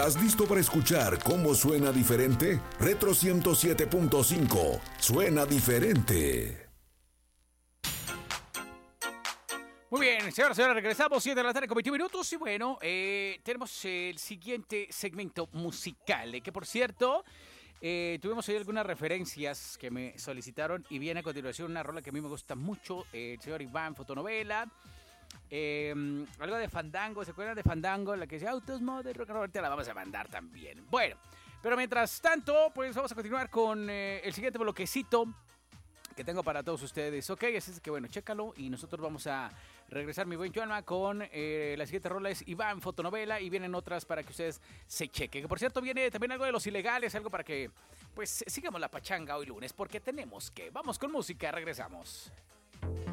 ¿Estás listo para escuchar cómo suena diferente? Retro 107.5. Suena diferente. Muy bien, señoras y señores, regresamos 7 de la tarde con 21 minutos y bueno, tenemos el siguiente segmento musical, que por cierto, tuvimos ahí algunas referencias que me solicitaron y viene a continuación una rola que a mí me gusta mucho, el señor Iván, Fotonovela, algo de Fandango, ¿se acuerdan de Fandango? La que dice Autos Modern Rock and Roll, ahorita la vamos a mandar también. Bueno, pero mientras tanto, pues vamos a continuar con el siguiente bloquecito que tengo para todos ustedes, ok, así es que bueno, chécalo y nosotros vamos a regresar, mi buen Joanma, con la siguiente rola es Iván, Fotonovela, y vienen otras para que ustedes se chequen, que por cierto viene también algo de los ilegales, algo para que pues sigamos la pachanga hoy lunes, porque tenemos que, vamos con música, regresamos.